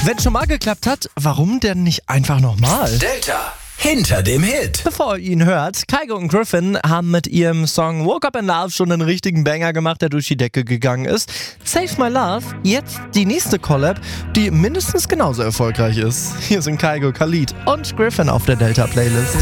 Wenn schon mal geklappt hat, warum denn nicht einfach nochmal? Delta hinter dem Hit. Bevor ihr ihn hört, Kygo und Griffin haben mit ihrem Song Woke Up in Love schon einen richtigen Banger gemacht, der durch die Decke gegangen ist. Save My Love, jetzt die nächste Collab, die mindestens genauso erfolgreich ist. Hier sind Kygo, Khalid und Griffin auf der Delta-Playlist.